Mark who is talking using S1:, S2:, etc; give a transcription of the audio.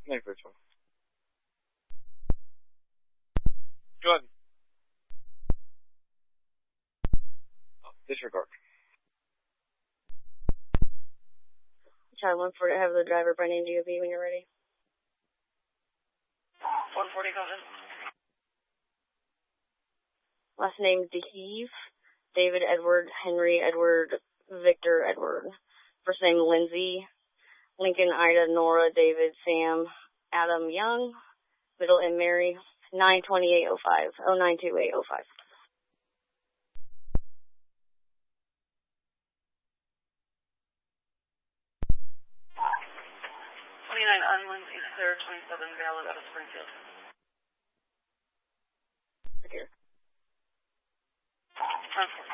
S1: Next one. Go ahead. Oh, disregard.
S2: Charlie 140, have the driver by name DOB when you're ready.
S3: 140, go ahead.
S2: Last name DeHeve, David Edward, Henry Edward, Victor Edward. First name Lindsay, Lincoln Ida, Nora, David, Sam, Adam Young. Middle name Mary, 92805, 092805.
S3: 29 Unland, East Third, 27 Ballard out of Springfield.
S2: Right here.
S3: Transport.